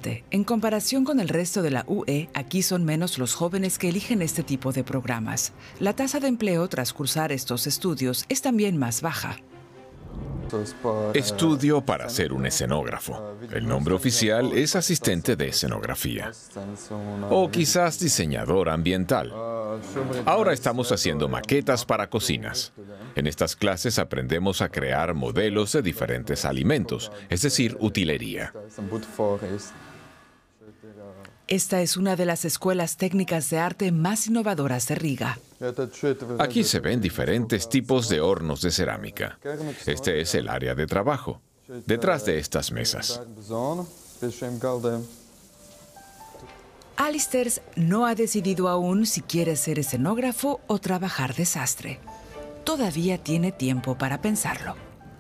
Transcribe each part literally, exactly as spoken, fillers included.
suerte. En comparación con el resto de la U E, aquí son menos los jóvenes que eligen este tipo de programas. La tasa de empleo tras cursar estos estudios es también más baja. Estudio para ser un escenógrafo. El nombre oficial es asistente de escenografía. O quizás diseñador ambiental. Ahora estamos haciendo maquetas para cocinas. En estas clases aprendemos a crear modelos de diferentes alimentos, es decir, utilería. Esta es una de las escuelas técnicas de arte más innovadoras de Riga. Aquí se ven diferentes tipos de hornos de cerámica. Este es el área de trabajo, detrás de estas mesas. Alistair no ha decidido aún si quiere ser escenógrafo o trabajar de sastre. Todavía tiene tiempo para pensarlo.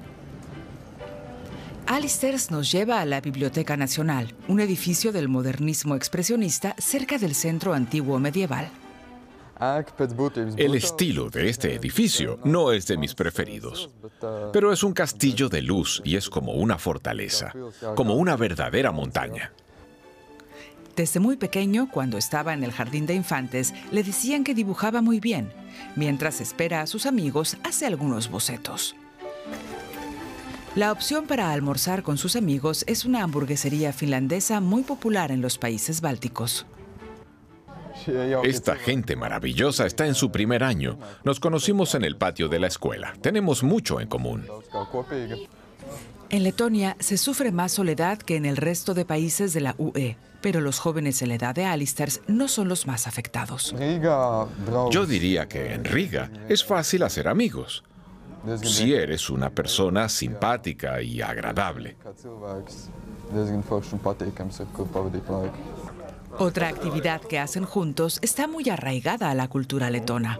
Alistair nos lleva a la Biblioteca Nacional, un edificio del modernismo expresionista cerca del centro antiguo medieval. El estilo de este edificio no es de mis preferidos, pero es un castillo de luz y es como una fortaleza, como una verdadera montaña. Desde muy pequeño, cuando estaba en el jardín de infantes, le decían que dibujaba muy bien. Mientras espera a sus amigos, hace algunos bocetos. La opción para almorzar con sus amigos es una hamburguesería finlandesa muy popular en los países bálticos. Esta gente maravillosa está en su primer año. Nos conocimos en el patio de la escuela. Tenemos mucho en común. En Letonia se sufre más soledad que en el resto de países de la U E, pero los jóvenes en la edad de Alistair no son los más afectados. Yo diría que en Riga es fácil hacer amigos. Si eres una persona simpática y agradable. Otra actividad que hacen juntos está muy arraigada a la cultura letona.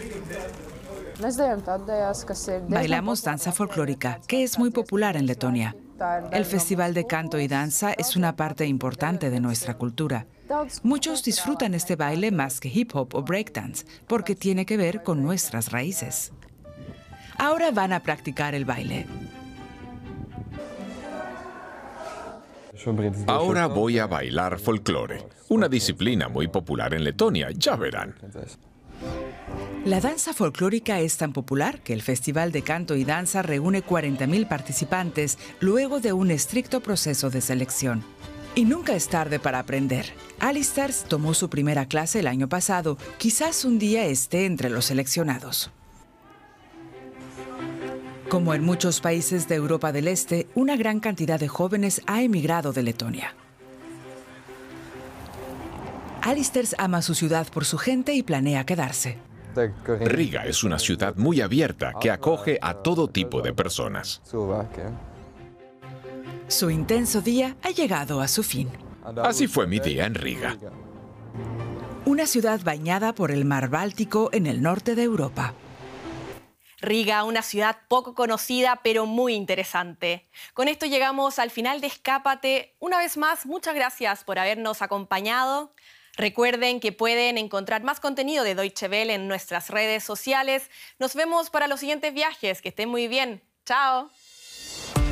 Bailamos danza folclórica, que es muy popular en Letonia. El Festival de Canto y Danza es una parte importante de nuestra cultura. Muchos disfrutan este baile más que hip hop o breakdance, porque tiene que ver con nuestras raíces. Ahora van a practicar el baile. Ahora voy a bailar folclore, una disciplina muy popular en Letonia, ya verán. La danza folclórica es tan popular que el Festival de Canto y Danza reúne cuarenta mil participantes luego de un estricto proceso de selección. Y nunca es tarde para aprender. Alistair tomó su primera clase el año pasado. Quizás un día esté entre los seleccionados. Como en muchos países de Europa del Este, una gran cantidad de jóvenes ha emigrado de Letonia. Alistair ama su ciudad por su gente y planea quedarse. Riga es una ciudad muy abierta que acoge a todo tipo de personas. Su intenso día ha llegado a su fin. Así fue mi día en Riga. Una ciudad bañada por el mar Báltico en el norte de Europa. Riga, una ciudad poco conocida, pero muy interesante. Con esto llegamos al final de Escápate. Una vez más, muchas gracias por habernos acompañado. Recuerden que pueden encontrar más contenido de Deutsche Welle en nuestras redes sociales. Nos vemos para los siguientes viajes. Que estén muy bien. ¡Chao!